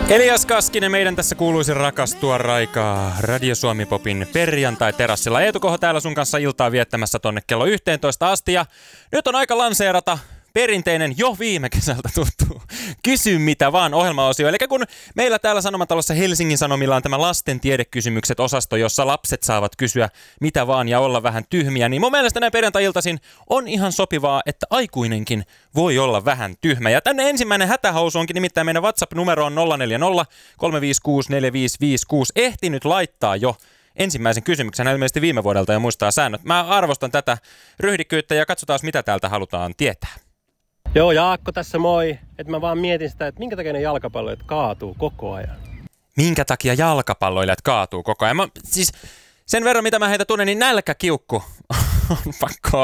Elias Kaskinen, meidän tässä kuuluisi rakastua raikaa Radio Suomi Popin perjantai-terassilla. Eetu Koho täällä sun kanssa iltaa viettämässä tonne kello 11 asti. Ja nyt on aika lanseerata perinteinen, jo viime kesältä tuttu Kysy mitä vaan -ohjelmaosio. Eli kun meillä täällä Sanomatalossa Helsingin Sanomilla on tämä lasten tiedekysymykset-osasto, jossa lapset saavat kysyä mitä vaan ja olla vähän tyhmiä, niin mun mielestä näin perjantai-iltaisin on ihan sopivaa, että aikuinenkin voi olla vähän tyhmä. Ja tänne ensimmäinen hätähousu onkin nimittäin meidän WhatsApp-numero on 040 356 4556. Ehtinyt laittaa jo ensimmäisen kysymyksen, ilmeisesti viime vuodelta ja muistaa säännöt. Mä arvostan tätä ryhdikkyyttä ja katsotaan mitä täältä halutaan tietää. Joo, Jaakko tässä moi. Että mä vaan mietin sitä, että minkä takia ne jalkapalloilijat kaatuu koko ajan. Minkä takia jalkapalloilijat kaatuu koko ajan? Siis sen verran, mitä mä heitä tunnen, niin nälkäkiukku on pakko